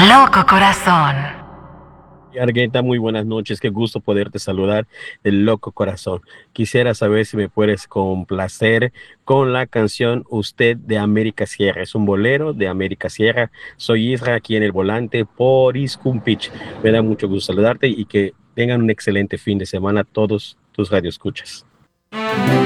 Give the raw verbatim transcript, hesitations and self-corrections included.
Loco Corazón. Argueta, muy buenas noches, qué gusto poderte saludar, el loco corazón. Quisiera saber si me puedes complacer con la canción Usted de América Sierra. Es un bolero de América Sierra. Soy Isra aquí en el volante por Iscumpich. Me da mucho gusto saludarte y que tengan un excelente fin de semana todos tus radioescuchas.